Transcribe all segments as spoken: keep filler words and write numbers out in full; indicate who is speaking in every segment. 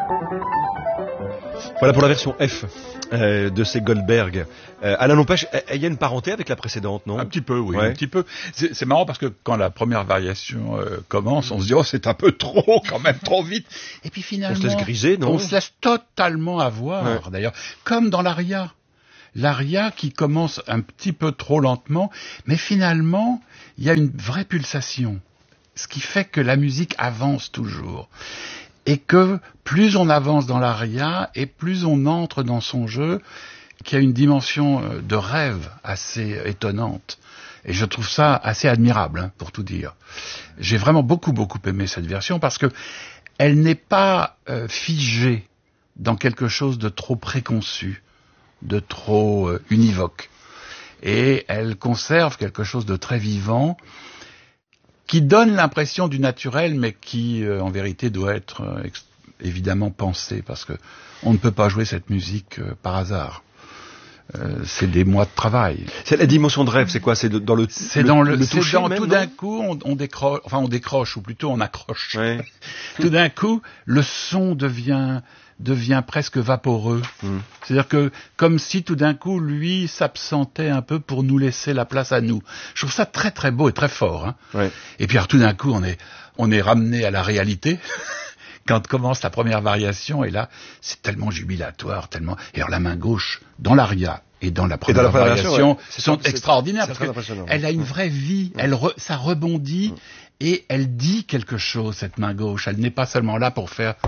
Speaker 1: Voilà pour la version F euh, de ces Goldberg. Euh, Alain Lempêche, il y a une parenté avec la précédente, non ?
Speaker 2: Un petit peu, oui,
Speaker 1: ouais.
Speaker 2: un petit peu. C'est, c'est marrant parce que quand la première variation euh, commence, on se dit oh c'est un peu trop, quand même trop vite. Et puis finalement,
Speaker 1: on se laisse griser, non ?
Speaker 2: On se laisse totalement avoir. Ouais. D'ailleurs, comme dans l'aria, l'aria qui commence un petit peu trop lentement, mais finalement il y a une vraie pulsation, ce qui fait que la musique avance toujours. Et que plus on avance dans l'aria, et plus on entre dans son jeu, qui a une dimension de rêve assez étonnante. Et je trouve ça assez admirable, hein, pour tout dire. J'ai vraiment beaucoup, beaucoup aimé cette version, parce que elle n'est pas euh, figée dans quelque chose de trop préconçu, de trop euh, univoque. Et elle conserve quelque chose de très vivant, qui donne l'impression du naturel, mais qui, euh, en vérité, doit être euh, ex- évidemment pensé, parce que on ne peut pas jouer cette musique euh, par hasard. Euh, c'est des mois de travail.
Speaker 1: C'est la dimension de rêve, c'est quoi ? C'est dans le
Speaker 2: C'est dans le,
Speaker 1: le
Speaker 2: c'est
Speaker 1: toucher
Speaker 2: dans,
Speaker 1: même,
Speaker 2: tout
Speaker 1: non ?
Speaker 2: d'un coup, on, on décroche, enfin on décroche, ou plutôt on accroche.
Speaker 1: Ouais.
Speaker 2: Tout d'un coup, le son devient devient presque vaporeux. Mm. C'est-à-dire que, comme si tout d'un coup, lui s'absentait un peu pour nous laisser la place à nous. Je trouve ça très très beau et très fort. Hein.
Speaker 1: Ouais.
Speaker 2: Et puis alors, tout d'un coup, on est, on est ramené à la réalité. Quand commence la première variation, et là, c'est tellement jubilatoire, tellement... Et alors, la main gauche, dans l'aria et dans la première, dans la variation, variation ouais. sont c'est, extraordinaires, c'est parce qu'elle a une vraie vie, ouais. elle re, ça rebondit, ouais. et elle dit quelque chose, cette main gauche. Elle n'est pas seulement là pour faire...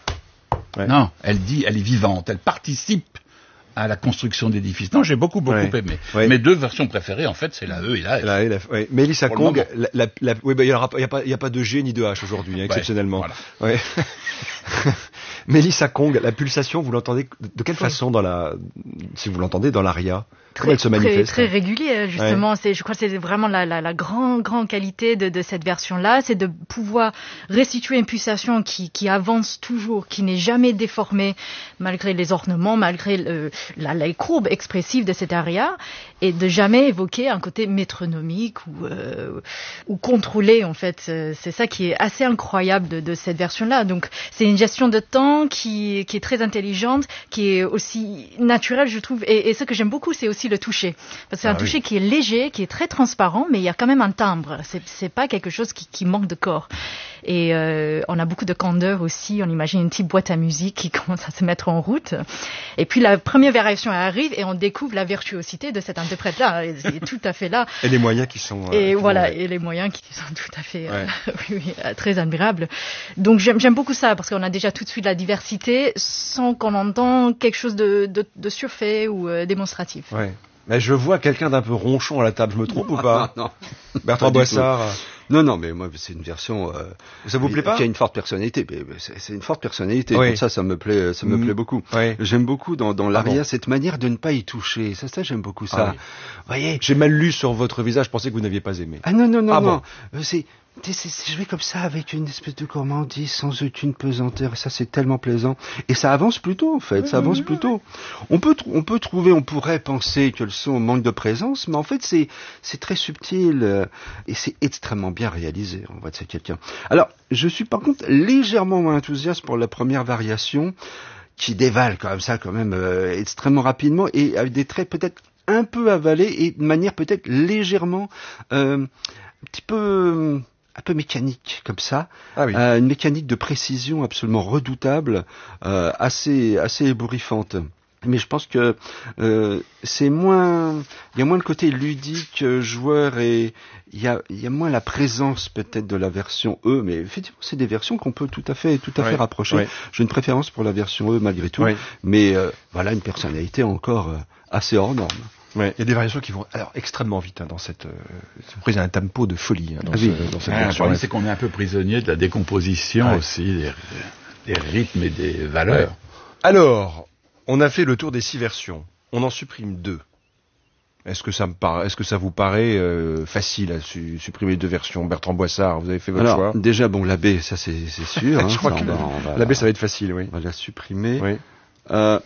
Speaker 2: Ouais. Non, elle dit, elle est vivante, elle participe à la construction d'édifices. Non, j'ai beaucoup, beaucoup ouais. aimé. Ouais. Mes deux versions préférées, en fait, c'est la E et la F.
Speaker 1: La E et la F, ouais. Mélissa Kong, la, la, la, oui, bah, il n'y a, a, a pas de G ni de H aujourd'hui, hein, exceptionnellement. Ouais, voilà. ouais. Mélissa Kong, la pulsation, vous l'entendez de quelle façon dans la, si vous l'entendez dans l'aria? Comment elle se manifeste?
Speaker 3: Très, très régulier, justement. Ouais. C'est, je crois que c'est vraiment la, la, la grande, grande qualité de, de cette version-là, c'est de pouvoir restituer une pulsation qui, qui avance toujours, qui n'est jamais déformée, malgré les ornements, malgré le, la, les courbes expressives de cette aria, et de jamais évoquer un côté métronomique ou, euh, ou contrôlé, en fait. C'est ça qui est assez incroyable de, de cette version-là. Donc, c'est une gestion de temps qui, qui est très intelligente, qui est aussi naturelle, je trouve. Et, et ce que j'aime beaucoup, c'est aussi le toucher. Parce que c'est ah, un toucher oui. qui est léger, qui est très transparent, mais il y a quand même un timbre. C'est, c'est pas quelque chose qui, qui manque de corps. Et euh, on a beaucoup de candeur aussi. On imagine une petite boîte à musique qui commence à se mettre en route. Et puis la première variation arrive et on découvre la virtuosité de cet interprète-là. C'est tout à fait là.
Speaker 1: Et les moyens qui sont...
Speaker 3: Et
Speaker 1: euh,
Speaker 3: voilà,
Speaker 1: ouais.
Speaker 3: et les moyens qui sont tout à fait
Speaker 1: ouais.
Speaker 3: euh, oui, oui, très admirables. Donc j'aime, j'aime beaucoup ça, parce qu'on a déjà tout de suite la diversité sans qu'on entend quelque chose de, de, de surfait ou euh, démonstratif.
Speaker 1: Ouais. Mais je vois quelqu'un d'un peu ronchon à la table, je me trompe
Speaker 4: non,
Speaker 1: ou pas?
Speaker 4: Non, non.
Speaker 1: Bertrand Boissard.
Speaker 4: Non, non, mais moi, c'est une version. Euh,
Speaker 1: ça vous plaît pas?
Speaker 4: Qui a une forte personnalité. Mais c'est, c'est une forte personnalité.
Speaker 1: Oui.
Speaker 4: Pour ça, ça me plaît, ça me mmh. plaît beaucoup.
Speaker 1: Oui.
Speaker 4: J'aime beaucoup dans, dans l'aria
Speaker 1: ah bon.
Speaker 4: cette manière de ne pas y toucher. Ça, ça, j'aime beaucoup ça. Ah oui.
Speaker 1: Voyez. J'ai mal lu sur votre visage. Je pensais que vous n'aviez pas aimé.
Speaker 4: Ah non, non, non,
Speaker 1: ah
Speaker 4: non.
Speaker 1: Bon.
Speaker 4: Euh, c'est. C'est, c'est joué comme ça, avec une espèce de gourmandise, sans aucune pesanteur, et ça c'est tellement plaisant. Et ça avance plutôt, en fait, mmh, ça avance mmh, plutôt. On peut, on peut trouver, on pourrait penser que le son manque de présence, mais en fait c'est, c'est très subtil, euh, et c'est extrêmement bien réalisé, on voit que c'est quelqu'un. Alors, je suis par contre légèrement moins enthousiaste pour la première variation, qui dévale comme ça, quand même, euh, extrêmement rapidement, et avec des traits peut-être un peu avalés, et de manière peut-être légèrement, euh, un petit peu... un peu mécanique comme ça,
Speaker 1: ah oui.
Speaker 4: euh, une mécanique de précision absolument redoutable, euh, assez assez ébouriffante. Mais je pense que euh, c'est moins, il y a moins le côté ludique, euh, joueur, et il y a il y a moins la présence peut-être de la version E. Mais effectivement, c'est des versions qu'on peut tout à fait tout à
Speaker 1: oui.
Speaker 4: fait rapprocher. Oui. J'ai une préférence pour la version E malgré tout, oui. mais euh, voilà une personnalité encore euh, assez hors norme.
Speaker 1: Ouais, il y a des variations qui vont alors extrêmement vite hein, dans cette euh, prise à un tempo de folie hein, dans,
Speaker 2: ah
Speaker 1: ce,
Speaker 2: oui.
Speaker 1: dans cette
Speaker 2: ah,
Speaker 1: version.
Speaker 2: Le problème, c'est qu'on est un peu prisonnier de la décomposition ouais. aussi, des, des rythmes et des valeurs.
Speaker 1: Ouais. Alors, on a fait le tour des six versions. On en supprime deux. Est-ce que ça me paraît, est-ce que ça vous paraît euh, facile à su- supprimer deux versions? Bertrand Boissard, vous avez fait votre
Speaker 4: Alors,
Speaker 1: choix.
Speaker 4: Déjà, bon, la B, ça c'est, c'est sûr. Hein,
Speaker 1: Je crois
Speaker 4: ça,
Speaker 1: que
Speaker 4: on va, on va,
Speaker 1: la B, ça va être facile, oui.
Speaker 4: On va la supprimer.
Speaker 1: Oui.
Speaker 4: Euh,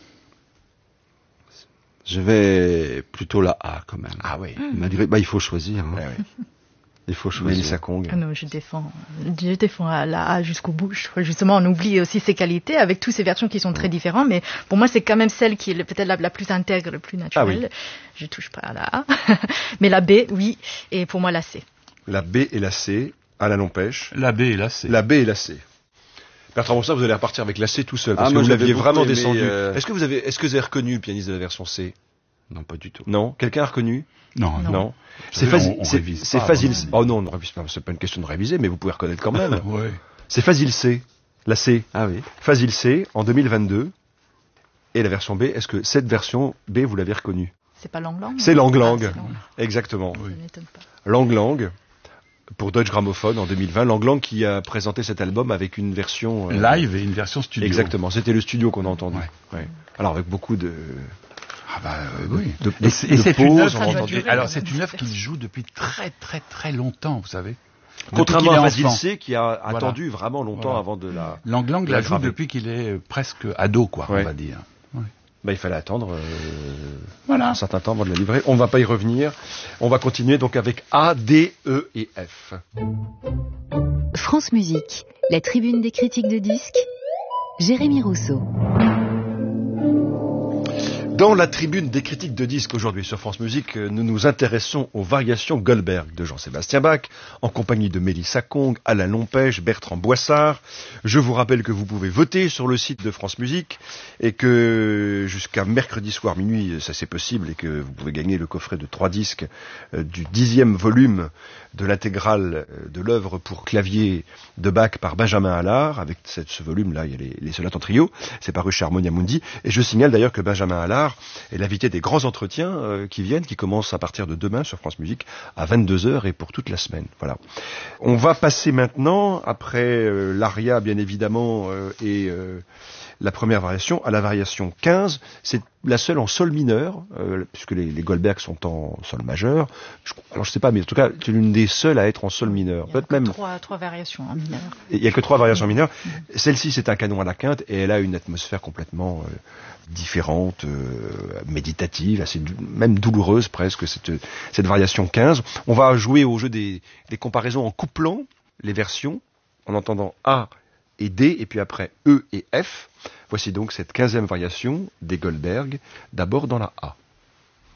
Speaker 4: Je vais plutôt la A quand même.
Speaker 1: Ah oui.
Speaker 4: Malgré, bah il faut choisir. Hein.
Speaker 1: Ouais, oui. Il faut choisir. Mélissa Kong.
Speaker 3: Ah non, je défends, je défends la A jusqu'au bout. Justement, on oublie aussi ses qualités avec toutes ces versions qui sont très différentes, mais pour moi, c'est quand même celle qui est peut-être la, la plus intègre, la plus naturelle. Ah oui. Je touche pas à la A. Mais la B, oui. Et pour moi, la C.
Speaker 1: La B et la C, Alain Lempêche.
Speaker 2: La B et la C.
Speaker 1: La B et la C. Bertrand Boursin, vous allez repartir avec la C tout seul, parce ah, que vous l'aviez vraiment aimé, descendu. Euh... Est-ce que vous avez, est-ce que vous avez reconnu le pianiste de la version C?
Speaker 4: Non, pas du tout.
Speaker 1: Non? Quelqu'un a reconnu?
Speaker 2: Non, non.
Speaker 1: non. C'est facile. C'est, c'est facile. Oh non, on ne révise pas. C'est pas une question de réviser, mais vous pouvez reconnaître quand même.
Speaker 2: Ouais.
Speaker 1: C'est Fazil C. La C.
Speaker 4: Ah oui.
Speaker 1: Fazil C en deux mille vingt-deux. Et la version B. Est-ce que cette version B, vous l'avez reconnue?
Speaker 3: C'est pas Lang Lang.
Speaker 1: C'est Lang Lang. Ah, exactement.
Speaker 3: Oui. Ça m'étonne pas.
Speaker 1: Lang Lang. Pour Deutsche Grammophon en deux mille vingt, Lang Lang qui a présenté cet album avec une version
Speaker 2: euh, live et une version studio.
Speaker 1: Exactement. C'était le studio qu'on a entendu.
Speaker 2: Ouais.
Speaker 1: Ouais. Alors avec beaucoup de
Speaker 2: Ah bah euh, oui.
Speaker 1: De, de,
Speaker 2: et c'est, et
Speaker 1: de
Speaker 2: c'est
Speaker 1: pause,
Speaker 2: une œuvre.
Speaker 3: Entendu.
Speaker 2: Alors c'est une œuvre qu'il joue depuis très très très longtemps, vous savez.
Speaker 1: Contrairement à Fazil C qui a voilà. attendu vraiment longtemps voilà. avant de la.
Speaker 2: Lang Lang la joue depuis qu'il est presque ado, quoi, ouais. on va dire. Ouais.
Speaker 1: Bah, il fallait attendre euh,
Speaker 2: voilà.
Speaker 1: un certain temps avant de la livrer. On ne va pas y revenir. On va continuer donc avec A, D, E et F.
Speaker 5: France Musique, la tribune des critiques de disques. Jérémy Rousseau.
Speaker 1: Dans la tribune des critiques de disques aujourd'hui sur France Musique, nous nous intéressons aux variations Goldberg de Jean-Sébastien Bach, en compagnie de Mélissa Kong, Alain Lempêche, Bertrand Boissard. Je vous rappelle que vous pouvez voter sur le site de France Musique et que jusqu'à mercredi soir minuit, ça c'est possible, et que vous pouvez gagner le coffret de trois disques euh, du dixième volume de l'intégrale de l'œuvre pour clavier de Bach par Benjamin Allard. Avec cette, ce volume-là, il y a les, les sonates en trio. C'est paru chez Harmonia Mundi. Et je signale d'ailleurs que Benjamin Allard est l'invité des grands entretiens euh, qui viennent, qui commencent à partir de demain sur France Musique à vingt-deux heures et pour toute la semaine. Voilà. On va passer maintenant, après euh, l'aria bien évidemment euh, et euh, la première variation, à la variation quinze. C'est la seule en sol mineur, euh, puisque les, les Goldberg sont en sol majeur. Je, alors je sais pas, mais en tout cas, c'est l'une des seules à être en sol mineur.
Speaker 3: Il y a Peut-être même trois, trois variations en mineur.
Speaker 1: Il y a que trois variations en mineur. Celle-ci, c'est un canon à la quinte et elle a une atmosphère complètement euh, différente, euh, méditative, assez dou- même douloureuse presque, cette, cette variation quinze. On va jouer au jeu des, des comparaisons en couplant les versions, en entendant A et D, et puis après E et F. Voici donc cette quinzième variation des Goldberg, d'abord dans la A.